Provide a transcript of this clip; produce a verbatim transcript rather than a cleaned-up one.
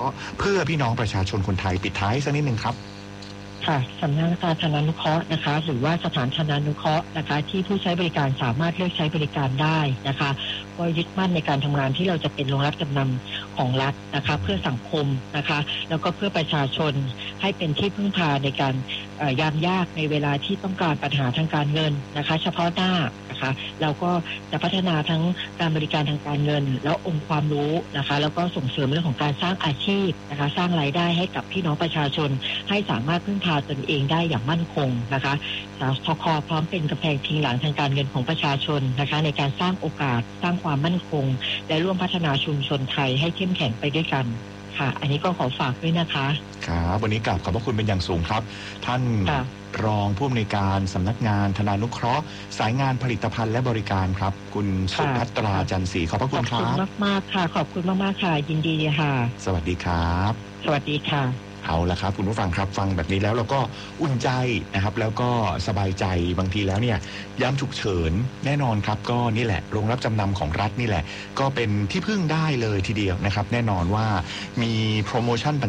ะห์เพื่อพี่น้องประชาชนคนไทยปิดท้ายสักนิดนึงครับค่ะสำนักการธนานุเคราะห์นะคะหรือว่าสถานธนานุเคราะห์นะคะที่ผู้ใช้บริการสามารถเลือกใช้บริการได้นะคะก็ยึดมั่นในการทำงานที่เราจะเป็นโรงรับจำนำของรัฐนะคะเพื่อสังคมนะคะแล้วก็เพื่อประชาชนให้เป็นที่พึ่งพาในการยามยากในเวลาที่ต้องการปัญหาทางการเงินนะคะเฉพาะหน้านะคะเราก็จะพัฒนาทั้งการบริการทางการเงินแล้วองค์ความรู้นะคะแล้วก็ส่งเสริมเรื่องของการสร้างอาชีพนะคะสร้างรายได้ให้กับพี่น้องประชาชนให้สามารถพึ่งพาตนเองได้อย่างมั่นคงนะคะสทค.พร้อมเป็นกำแพงพิงหลังทางการเงินของประชาชนนะคะในการสร้างโอกาสสร้างความมั่นคงและร่วมพัฒนาชุมชนไทยให้เข้มแข็งไปด้วยกันค่ะอันนี้ก็ขอฝากด้วยนะคะครับวันนี้กราบขอบพระคุณเป็นอย่างสูงครับท่านรองผู้อำนวยการสำนักงานธนานุเคราะห์สายงานผลิตภัณฑ์และบริการครับคุณสุภัตราจันทร์ศรีขอบพระคุณครับขอบคุณมากๆค่ะขอบคุณมากๆค่ะยินดีค่ะสวัสดีครับสวัสดีค่ะเอาละครับคุณผู้ฟังครับฟังแบบนี้แล้วเราก็อุ่นใจนะครับแล้วก็สบายใจบางทีแล้วเนี่ยยามฉุกเฉินแน่นอนครับก็นี่แหละโรงรับจำนำของรัฐนี่แหละก็เป็นที่พึ่งได้เลยทีเดียวนะครับแน่นอนว่ามีโปรโมชั่น